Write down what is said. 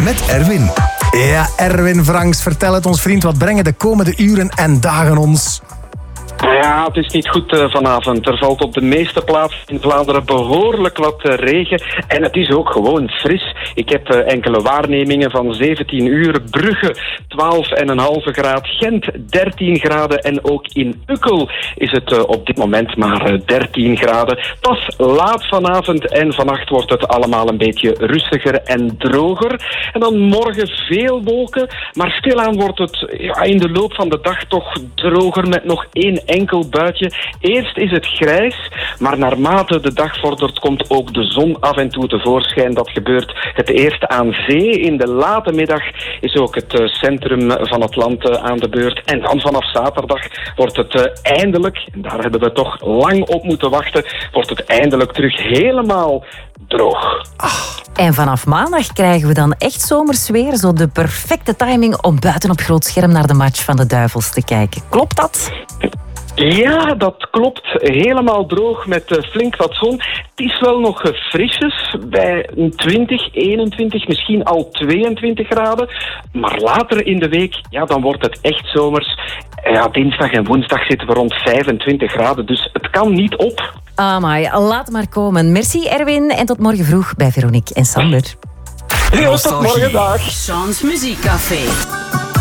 met Erwin. Ja, Erwin Franks, vertel het ons vriend. Wat brengen de komende uren en dagen ons? Ja, het is niet goed vanavond. Er valt op de meeste plaatsen in Vlaanderen behoorlijk wat regen. En het is ook gewoon fris. Ik heb enkele waarnemingen van 17 uur. Brugge 12,5 graden. Gent 13 graden. En ook in Ukkel is het op dit moment maar 13 graden. Pas laat vanavond en vannacht wordt het allemaal een beetje rustiger en droger. En dan morgen veel wolken. Maar stilaan wordt het in de loop van de dag toch droger met nog één enkel buitje. Eerst is het grijs, maar naarmate de dag vordert komt ook de zon af en toe tevoorschijn. Dat gebeurt het eerst aan zee. In de late middag is ook het centrum van het land aan de beurt. En dan vanaf zaterdag wordt het eindelijk, en daar hebben we toch lang op moeten wachten, wordt het eindelijk terug helemaal droog. En vanaf maandag krijgen we dan echt zomers weer. Zo de perfecte timing om buiten op groot scherm naar de match van de Duivels te kijken. Klopt dat? Ja, dat klopt. Helemaal droog met flink wat zon. Het is wel nog frisjes bij 20, 21, misschien al 22 graden. Maar later in de week, ja, dan wordt het echt zomers. Ja, dinsdag en woensdag zitten we rond 25 graden, dus het kan niet op. Amai, laat maar komen. Merci Erwin en tot morgen vroeg bij Veronique en Sander. Heel tot morgen, dag. Sean's Muziekcafé.